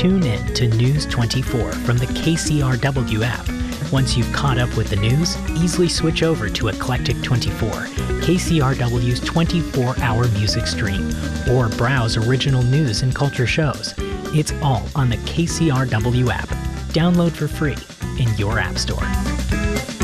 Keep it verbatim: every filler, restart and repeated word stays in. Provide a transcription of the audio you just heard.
Tune in to News twenty-four from the K C R W app. Once you've caught up with the news, easily switch over to Eclectic twenty-four, K C R W's twenty-four hour music stream, or browse original news and culture shows. It's all on the K C R W app. Download for free in your app store.